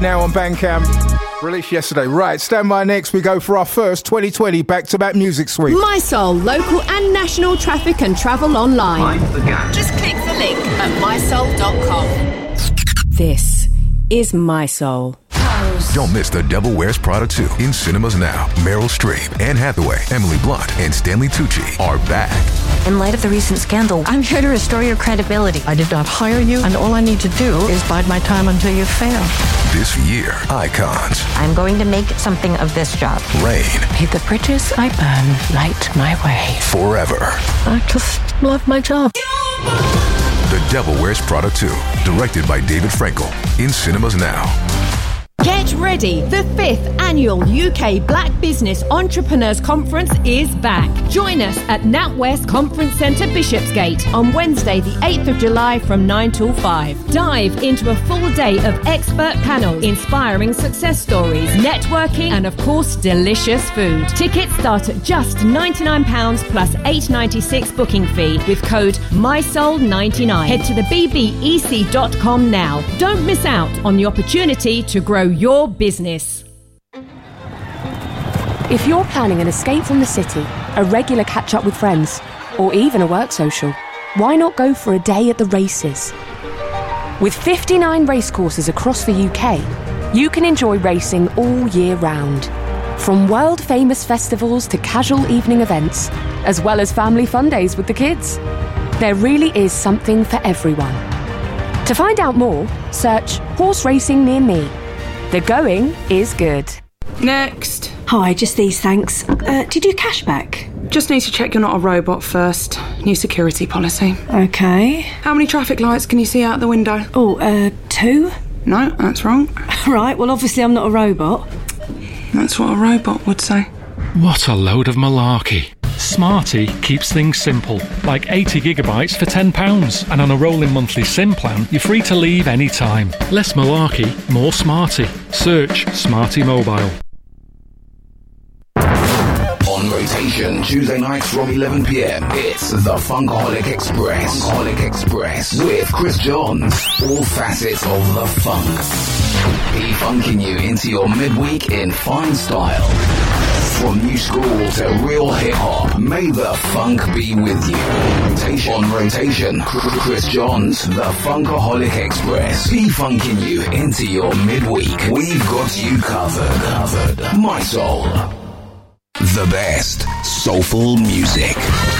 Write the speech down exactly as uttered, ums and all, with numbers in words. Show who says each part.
Speaker 1: Now on Bandcamp, released yesterday. Right, stand by next. We go for our first twenty twenty back-to-back music suite.
Speaker 2: My Soul, local and national traffic and travel online. Just click the link at my soul dot com. This is My Soul.
Speaker 3: Don't miss The Devil Wears Prada two in cinemas now. Meryl Streep, Anne Hathaway, Emily Blunt, and Stanley Tucci are back.
Speaker 4: In light of the recent scandal, I'm here to restore your credibility.
Speaker 5: I did not hire you, and all I need to do is bide my time until you fail.
Speaker 3: This year, icons.
Speaker 4: I'm going to make something of this job.
Speaker 3: Rain.
Speaker 5: May the bridges I burn light my way.
Speaker 3: Forever.
Speaker 5: I just love my job.
Speaker 3: The Devil Wears Prada two, directed by David Frankel, in cinemas now.
Speaker 2: Get ready! The fifth annual U K Black Business Entrepreneurs Conference is back. Join us at NatWest Conference Centre, Bishopsgate on Wednesday the eighth of July from nine till five. Dive into a full day of expert panels, inspiring success stories, networking and of course delicious food. Tickets start at just ninety-nine pounds plus eight pounds ninety-six booking fee with code my soul ninety-nine. Head to the b b e c dot com now. Don't miss out on the opportunity to grow your business.
Speaker 6: If you're planning an escape from the city, a regular catch-up with friends, or even a work social, why not go for a day at the races? With fifty-nine racecourses across the U K, you can enjoy racing all year round. From world-famous festivals to casual evening events, as well as family fun days with the kids. There really is something for everyone. To find out more, search horse racing near me. The going is good.
Speaker 7: Next.
Speaker 8: Hi, just these, thanks. Uh, do you do cashback?
Speaker 7: Just need to check you're not a robot first. New security policy.
Speaker 8: Okay.
Speaker 7: How many traffic lights can you see out the window?
Speaker 8: Oh, uh, two?
Speaker 7: No, that's wrong.
Speaker 8: Right, well, obviously I'm not a robot.
Speaker 7: That's what a robot would say.
Speaker 9: What a load of malarkey. Smarty keeps things simple, like eighty gigabytes for ten pounds. And on a rolling monthly SIM plan, you're free to leave any time. Less malarkey, more smarty. Search Smarty Mobile.
Speaker 10: On rotation, Tuesday nights from eleven p.m, it's the Funkaholic Express. Funkaholic Express with Chris Johns. All facets of the funk. He funking you into your midweek in fine style. From new school to real hip-hop, may the funk be with you. Rotation. On rotation, Chris Johns, the Funkaholic Express. He funking you into your midweek. We've got you covered. Covered. My Soul. The best soulful music.